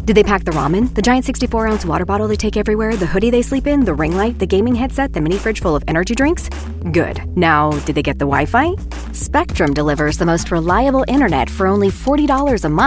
Did they pack the ramen, the giant 64-ounce water bottle they take everywhere, the hoodie they sleep in, the ring light, the gaming headset, the mini fridge full of energy drinks? Good. Now, did they get the Wi-Fi? Spectrum delivers the most reliable internet for only $40 a month.